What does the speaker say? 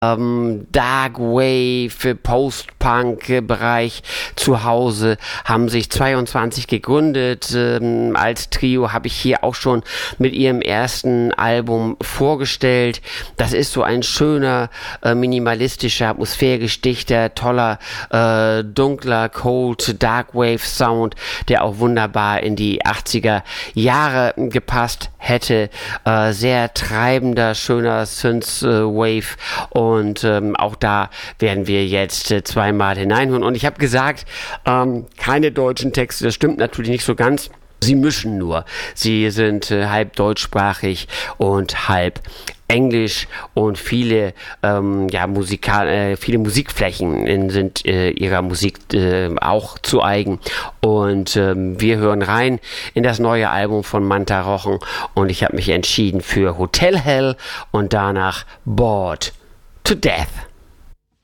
Dark Wave, Post-Punk-Bereich zu Hause, haben sich 22 gegründet. Als Trio habe ich hier auch schon mit ihrem ersten Album vorgestellt. Das ist so ein schöner, minimalistischer, atmosphärisch dichter, toller, dunkler, cold, Dark Wave Sound, der auch wunderbar in die 80er Jahre gepasst hätte. Sehr treibender, schöner Synth-Wave. Und auch da werden wir jetzt zweimal hineinhören. Und ich habe gesagt, keine deutschen Texte, das stimmt natürlich nicht so ganz. Sie mischen nur. Sie sind halb deutschsprachig und halb Englisch, und viele viele Musikflächen sind ihrer Musik auch zu eigen. Und wir hören rein in das neue Album von Manta Rochen, und ich habe mich entschieden für Hotel Hell und danach Bored to Death.